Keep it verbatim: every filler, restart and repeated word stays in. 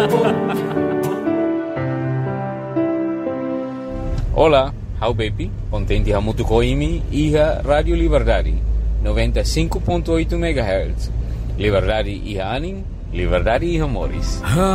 Olá, how baby, contente hamutu koimi iha Radio Liberdade, noventa e cinco ponto oito megahertz. Liberdade iha anin, liberdade iha moris.